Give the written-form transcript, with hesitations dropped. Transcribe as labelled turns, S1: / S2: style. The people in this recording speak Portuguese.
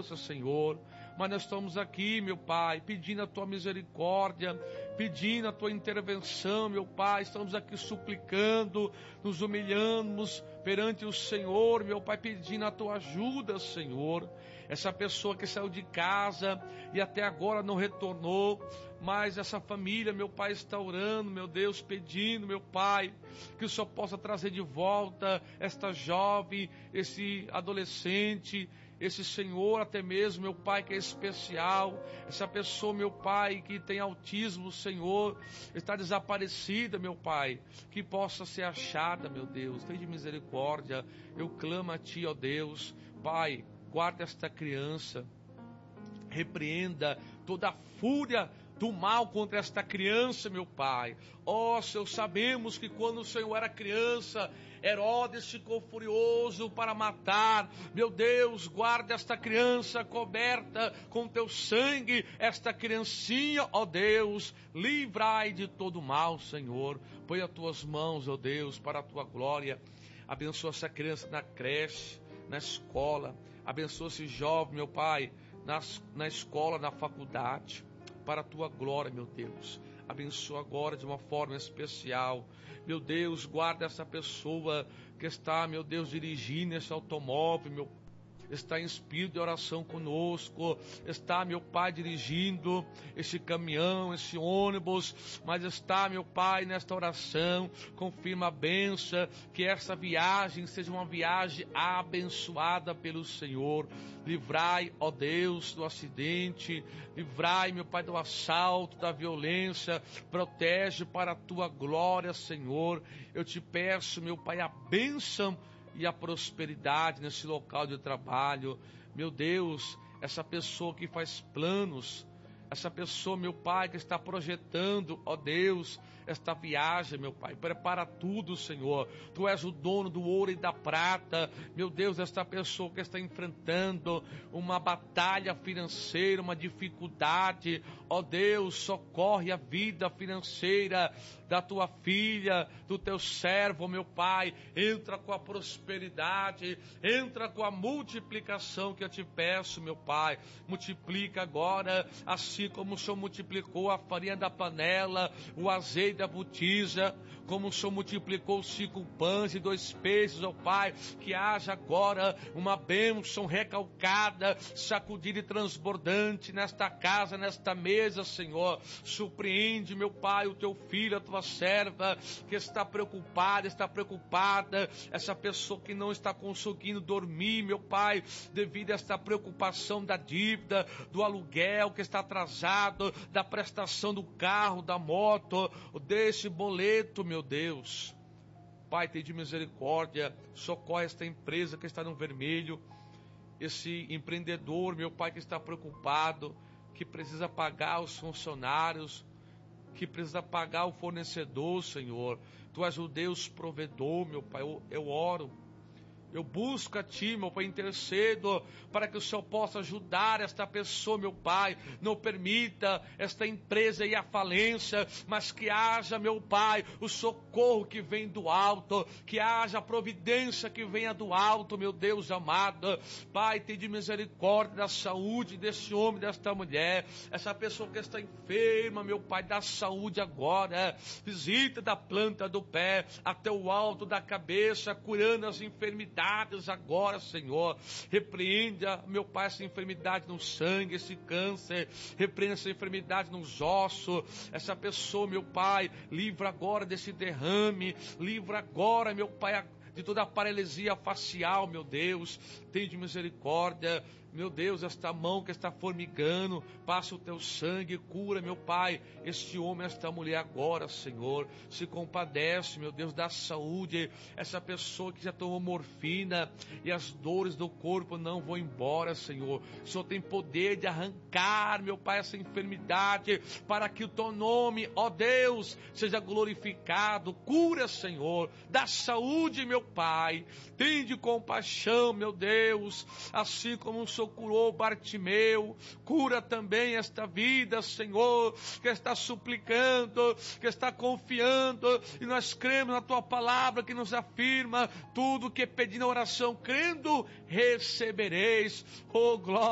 S1: força, Senhor. Mas nós estamos aqui, meu Pai, pedindo a Tua misericórdia, pedindo a Tua intervenção, meu Pai. Estamos aqui suplicando, nos humilhamos perante o Senhor, meu Pai, pedindo a Tua ajuda, Senhor. Essa pessoa que saiu de casa e até agora não retornou, mas essa família, meu Pai, está orando, meu Deus, pedindo, meu Pai, que o Senhor possa trazer de volta esta jovem, esse adolescente, esse Senhor até mesmo, meu Pai, que é especial, essa pessoa, meu Pai, que tem autismo, Senhor, está desaparecida, meu Pai, que possa ser achada, meu Deus, tem de misericórdia, eu clamo a Ti, ó Deus, Pai, guarda esta criança, repreenda toda a fúria do mal contra esta criança, meu Pai. Ó, Senhor, sabemos que quando o Senhor era criança, Herodes ficou furioso para matar. Meu Deus, guarda esta criança coberta com Teu sangue, esta criancinha, ó Deus, livrai de todo mal, Senhor. Põe as Tuas mãos, ó Deus, para a Tua glória. Abençoa essa criança na creche, na escola. Abençoa esse jovem, meu Pai, na escola, na faculdade, para a Tua glória, meu Deus. Abençoa agora de uma forma especial. Meu Deus, guarda essa pessoa que está, meu Deus, dirigindo esse automóvel, meu Pai. Está em espírito de oração conosco, está, meu Pai, dirigindo esse caminhão, esse ônibus, mas está, meu Pai, nesta oração, confirma a bênção, que essa viagem seja uma viagem abençoada pelo Senhor. Livrai, ó Deus, do acidente, livrai, meu Pai, do assalto, da violência, protege para a Tua glória, Senhor. Eu Te peço, meu Pai, a bênção e a prosperidade nesse local de trabalho. Meu Deus, essa pessoa que faz planos, essa pessoa, meu Pai, que está projetando, ó Deus, esta viagem, meu Pai, prepara tudo, Senhor. Tu és o dono do ouro e da prata. Meu Deus, esta pessoa que está enfrentando uma batalha financeira, uma dificuldade, ó Deus, socorre a vida financeira da Tua filha, do Teu servo, meu Pai. Entra com a prosperidade, entra com a multiplicação que eu Te peço, meu Pai. Multiplica agora, assim como o Senhor multiplicou a farinha da panela, o azeite da botija, como o Senhor multiplicou os 5 pães e 2 peixes, ó Pai, que haja agora uma bênção recalcada, sacudida e transbordante nesta casa, nesta mesa, Senhor. Surpreende, meu Pai, o Teu filho, a Tua serva, que está preocupada, essa pessoa que não está conseguindo dormir, meu Pai, devido a esta preocupação da dívida, do aluguel que está atrasado, da prestação do carro, da moto, desse boleto, meu Deus. Pai, tem de misericórdia, socorre esta empresa que está no vermelho, esse empreendedor, meu Pai, que está preocupado, que precisa pagar os funcionários, que precisa pagar o fornecedor, Senhor. Tu és o Deus provedor, meu Pai. Eu oro, eu busco a Ti, meu Pai, intercedo para que o Senhor possa ajudar esta pessoa, meu Pai. Não permita esta empresa ir à falência, mas que haja, meu Pai, o socorro que vem do alto, que haja a providência que venha do alto, meu Deus amado. Pai, tem de misericórdia da saúde desse homem, desta mulher, essa pessoa que está enferma, meu Pai, dá saúde agora. Visita da planta do pé até o alto da cabeça, curando as enfermidades agora, Senhor. Repreenda, meu Pai, essa enfermidade no sangue, esse câncer. Repreenda essa enfermidade nos ossos. Essa pessoa, meu Pai, livra agora desse derrame. Livra agora, meu Pai, de toda a paralisia facial, meu Deus. Tem de misericórdia, meu Deus, esta mão que está formigando, passa o Teu sangue, cura, meu Pai, este homem, esta mulher agora, Senhor. Se compadece, meu Deus, dá saúde. Essa pessoa que já tomou morfina e as dores do corpo não vão embora, Senhor. O Senhor tem poder de arrancar, meu Pai, essa enfermidade, para que o Teu nome, ó Deus, seja glorificado. Cura, Senhor, dá saúde, meu Pai. Tende compaixão, meu Deus, assim como o Senhor curou Bartimeu, cura também esta vida, Senhor, que está suplicando, que está confiando, e nós cremos na Tua palavra que nos afirma: tudo que pedir na oração, crendo, recebereis. Oh, glória.